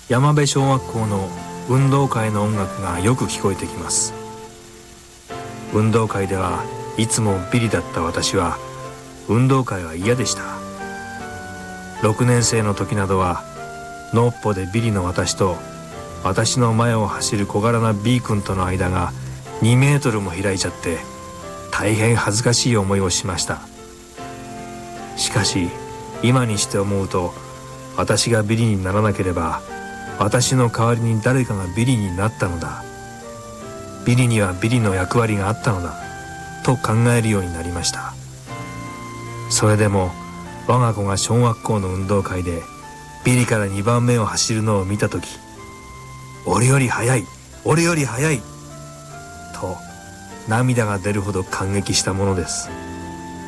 山辺小学校の運動会の音楽がよく聞こえてきます。運動会ではいつもビリだった私は運動会は嫌でした。6年生の時などはのっぽでビリの私と私の前を走る小柄な B 君との間が2メートルも開いちゃって大変恥ずかしい思いをしました。しかし今にして思うと、私がビリにならなければ私の代わりに誰かがビリになったのだ、ビリにはビリの役割があったのだと考えるようになりました。それでも我が子が小学校の運動会でビリから2番目を走るのを見たとき、俺より速い、俺より速いと涙が出るほど感激したものです。